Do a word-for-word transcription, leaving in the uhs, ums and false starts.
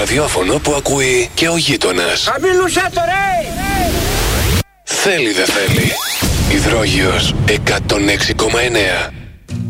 ραδιόφωνο που ακούει και ο γείτονας. Χαμήλουσα το ρε! Θέλει δε θέλει. Υδρόγειος εκατόν έξι κόμμα εννέα.